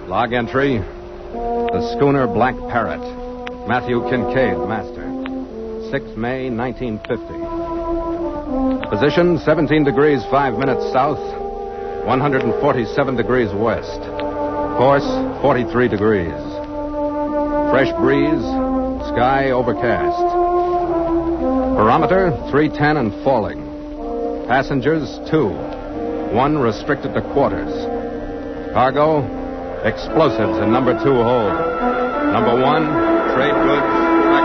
Log entry, the schooner Black Parrot. Matthew Kincaid, master. 6 May, 1950. Position, 17 degrees 5 minutes south, 147 degrees west. Course, 43 degrees. Fresh breeze, sky overcast. Barometer, 310 and falling. Passengers, 2. 1 restricted to quarters. Cargo, explosives in number 2 hold. Number 1, trade goods,